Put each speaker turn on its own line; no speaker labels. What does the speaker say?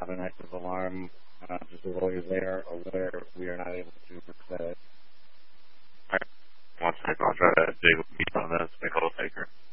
not an active alarm. Just as long as they are aware, we are not able to set it.
Alright. 1 second, I'll try to dig with me on this. Make a little taker.